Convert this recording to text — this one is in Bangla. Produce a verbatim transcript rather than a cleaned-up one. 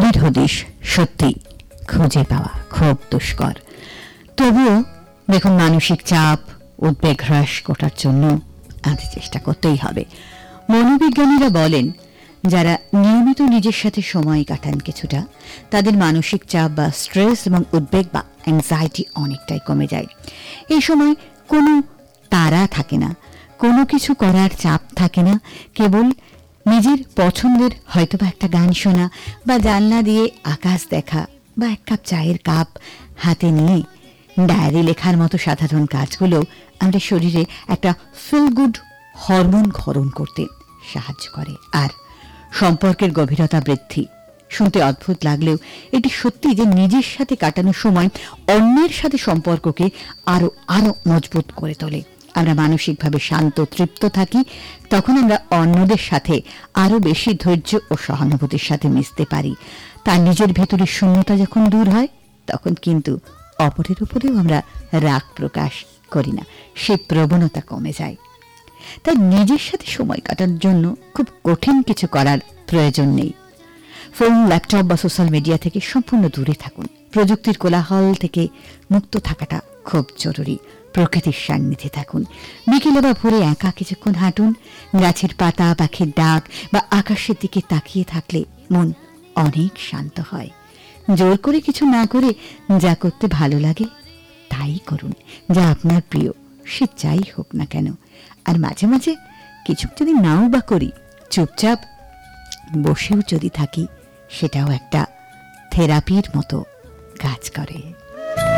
মনের হদিশ সত্যি খুঁজে পাওয়া খুব দুষ্কর। তবুও দেখুন, মানসিক চাপ উদ্বেগ হ্রাস করার জন্য আমাদের চেষ্টা করতেই হবে। মনোবিজ্ঞানীরা বলেন, যারা নিয়মিত নিজের সাথে সময় কাটান কিছুটা, তাদের মানসিক চাপ বা স্ট্রেস এবং উদ্বেগ বা অ্যাংজাইটি অনেকটাই কমে যায়। এই সময় কোনো তাড়া থাকে না, কোনো কিছু করার চাপ থাকে না, কেবল নিজের পছন্দের হয়তোবা একটা গান শোনা বা জানলা দিয়ে আকাশ দেখা বা এক কাপ চায়ের কাপ হাতে নিয়ে ডায়েরি লেখার মতো সাধারণ কাজগুলো আমাদের শরীরে একটা ফিল গুড হরমোন ক্ষরণ করতে সাহায্য করে আর সম্পর্কের গভীরতা বৃদ্ধি। শুনতে অদ্ভুত লাগলেও এটি সত্যি যে নিজের সাথে কাটানোর সময় অন্যের সাথে সম্পর্ককে আরো আরো মজবুত করে তোলে। আমরা মানসিকভাবে শান্ত তৃপ্ত থাকি, তখন আমরা অন্যদের সাথে আরো বেশি ধৈর্য ও সহানুভূতির সাথে মিশতে পারি। তার নিজের ভেতরে শূন্যতা যখন দূর হয়, তখন কিন্তু অপরের উপরেও আমরা রাগ প্রকাশ করি না, সে প্রবণতা কমে যায়। তাই নিজের সাথে সময় কাটানোর জন্য খুব কঠিন কিছু করার প্রয়োজন নেই। ফোন, ল্যাপটপ বা সোশ্যাল মিডিয়া থেকে সম্পূর্ণ দূরে থাকুন। প্রযুক্তির কোলাহল থেকে মুক্ত থাকাটা খুব জরুরি। প্রকৃতির সান্নিধ্যে থাকুন। বিকেলে বা ভোরে একা কিছুক্ষণ হাঁটুন। গাছের পাতা, পাখির ডাক বা আকাশের দিকে তাকিয়ে থাকলে মন অনেক শান্ত হয়। জোর করে কিছু না করে যা করতে ভালো লাগে তাই করুন, যা আপনার প্রিয়, সে যাই হোক না কেন। আর মাঝে মাঝে কিছু যদি নাও বা করি, চুপচাপ বসেও যদি থাকি, সেটাও একটা থেরাপির মতো কাজ করে।